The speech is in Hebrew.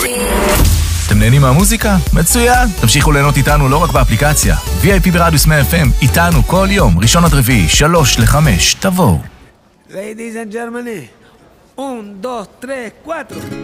אתם נהנים מהמוזיקה? מצוין! תמשיכו ליהנות איתנו לא רק באפליקציה. VIP ברדיוס 100 FM, איתנו כל יום, ראשון עד רביעי, 3-5, תבואו. Ladies and gentlemen, 1, 2, 3, 4